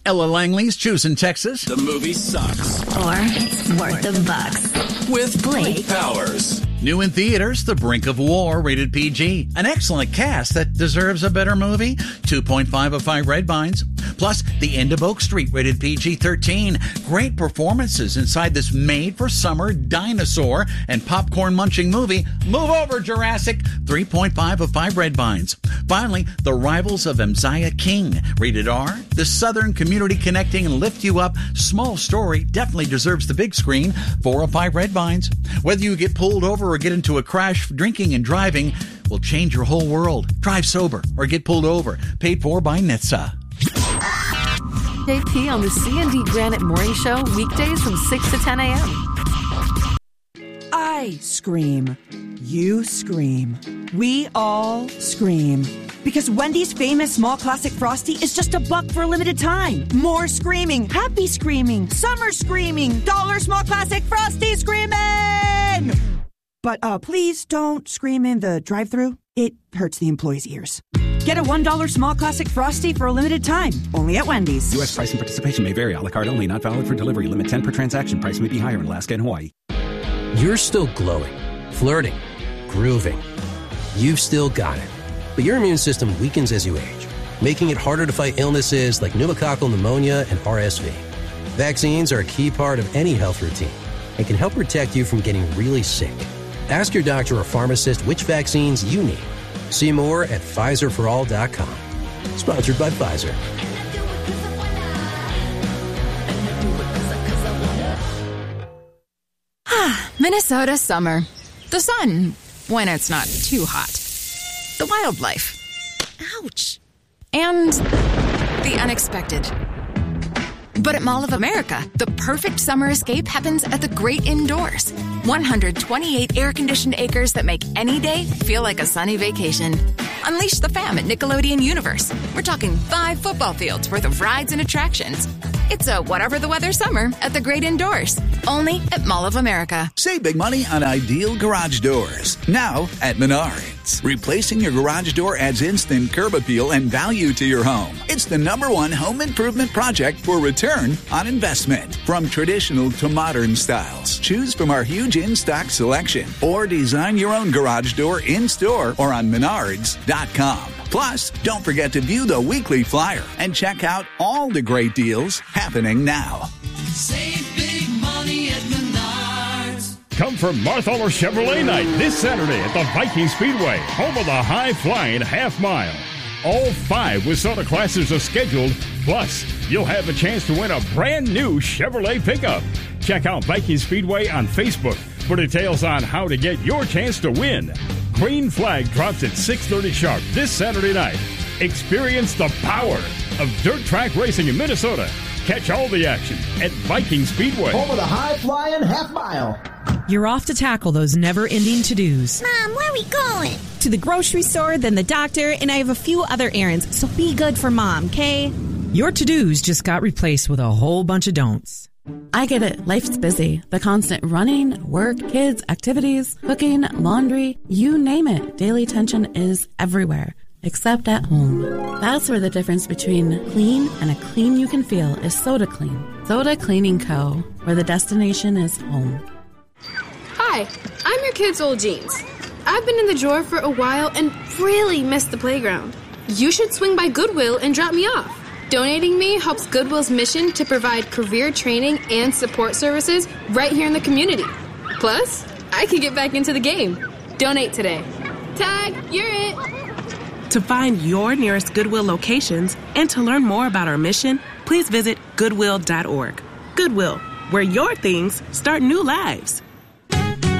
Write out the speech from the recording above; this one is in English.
Ella Langley's Choosing Texas. The movie sucks. Or it's worth the bucks. With Blake Powers. New in theaters, The Brink of War, rated PG. An excellent cast that deserves a better movie. 2.5 of 5 red vines. Plus, The End of Oak Street, rated PG-13. Great performances inside this made-for-summer dinosaur and popcorn-munching movie. Move over, Jurassic. 3.5 of 5 red vines. Finally, The Rivals of Emziah King, rated R. This Southern community-connecting and lift-you-up small story definitely deserves the big screen. 4 of 5 red vines. Whether you get pulled over or get into a crash, drinking and driving will change your whole world. Drive sober or get pulled over. Paid for by NHTSA. JP on the C&D Granite Morning Show, weekdays from 6 to 10 a.m. I scream. You scream. We all scream. Because Wendy's famous small classic Frosty is just $1 for a limited time. More screaming, happy screaming, summer screaming, dollar small classic Frosty screaming! But please don't scream in the drive-thru. It hurts the employees' ears. Get a $1 small classic Frosty for a limited time. Only at Wendy's. U.S. price and participation may vary. A la carte only. Not valid for delivery. Limit 10 per transaction. Price may be higher in Alaska and Hawaii. You're still glowing, flirting, grooving. You've still got it. But your immune system weakens as you age, making it harder to fight illnesses like pneumococcal pneumonia and RSV. Vaccines are a key part of any health routine and can help protect you from getting really sick. Ask your doctor or pharmacist which vaccines you need. See more at PfizerForAll.com. Sponsored by Pfizer. Minnesota summer. The sun, when it's not too hot. The wildlife. Ouch. And the unexpected. But at Mall of America, the perfect summer escape happens at the great indoors. 128 air-conditioned acres that make any day feel like a sunny vacation. Unleash the fam at Nickelodeon Universe. We're talking 5 football fields worth of rides and attractions. It's a whatever the weather summer at the great indoors. Only at Mall of America. Save big money on ideal garage doors. Now at Menards. Replacing your garage door adds instant curb appeal and value to your home. It's the #1 home improvement project for return on investment. From traditional to modern styles, choose from our huge in-stock selection or design your own garage door in-store or on Menards.com. Plus, don't forget to view the weekly flyer and check out all the great deals happening now. Save big money at Menards. Come for Marthaler Chevrolet Night this Saturday at the Viking Speedway, home of the high-flying half mile. All 5 WISSOTA classes are scheduled, plus you'll have a chance to win a brand new Chevrolet pickup. Check out Viking Speedway on Facebook for details on how to get your chance to win. Green flag drops at 6:30 sharp this Saturday night. Experience the power of dirt track racing in Minnesota. Catch all the action at Viking Speedway. Home of the high-flying half mile. You're off to tackle those never-ending to-dos. Mom, where are we going? To the grocery store, then the doctor, and I have a few other errands, so be good for Mom, okay? Your to-dos just got replaced with a whole bunch of don'ts. I get it. Life's busy. The constant running, work, kids, activities, cooking, laundry, you name it. Daily tension is everywhere, except at home. That's where the difference between clean and a clean you can feel is Soda Clean. Soda Cleaning Co., where the destination is home. Hi, I'm your kid's old jeans. I've been in the drawer for a while and really missed the playground. You should swing by Goodwill and drop me off. Donating me helps Goodwill's mission to provide career training and support services right here in the community. Plus, I can get back into the game. Donate today. Tag, you're it. To find your nearest Goodwill locations and to learn more about our mission, please visit Goodwill.org. Goodwill, where your things start new lives.